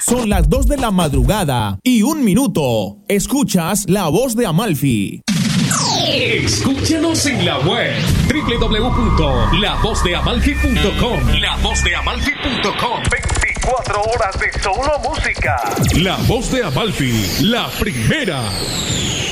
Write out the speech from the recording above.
Son las 2 de la madrugada y 1 minuto. Escuchas La Voz de Amalfi. Escúchanos en la web www.lavozdeamalfi.com. Lavozdeamalfi.com. 24 horas de solo música. La Voz de Amalfi, la primera.